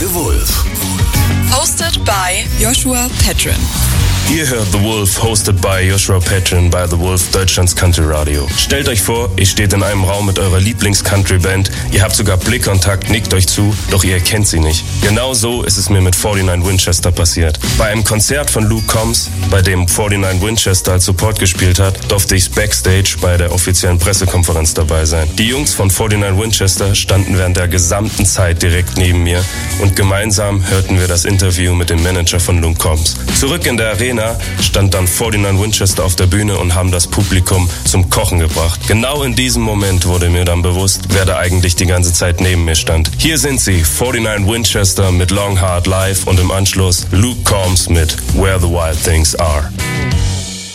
The Wolf. Hosted by Joshua Petrin. Ihr hört The Wolf, hosted by Joshua Petrin bei The Wolf, Deutschlands Country Radio. Stellt euch vor, ihr steht in einem Raum mit eurer Lieblings-Country-Band, ihr habt sogar Blickkontakt, nickt euch zu, doch ihr erkennt sie nicht. Genau so ist es mir mit 49 Winchester passiert. Bei einem Konzert von Luke Combs, bei dem 49 Winchester als Support gespielt hat, durfte ich Backstage bei der offiziellen Pressekonferenz dabei sein. Die Jungs von 49 Winchester standen während der gesamten Zeit direkt neben mir und gemeinsam hörten wir das Interview mit dem Manager von Luke Combs. Zurück in der Arena stand dann 49 Winchester auf der Bühne und haben das Publikum zum Kochen gebracht. Genau in diesem Moment wurde mir dann bewusst, wer da eigentlich die ganze Zeit neben mir stand. Hier sind sie, 49 Winchester mit Long Hard Life und im Anschluss Luke Combs mit Where the Wild Things Are.